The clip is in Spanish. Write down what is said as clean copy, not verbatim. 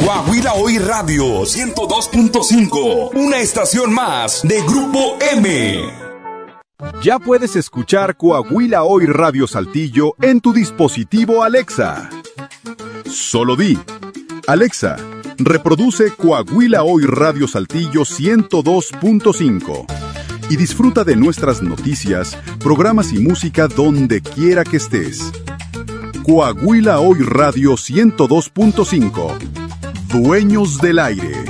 Coahuila Hoy Radio 102.5, una estación más de Grupo M. Ya puedes escuchar Coahuila Hoy Radio Saltillo en tu dispositivo Alexa. Solo di: Alexa, reproduce Coahuila Hoy Radio Saltillo 102.5 y disfruta de nuestras noticias, programas y música donde quiera que estés. Coahuila Hoy Radio 102.5. Dueños del aire.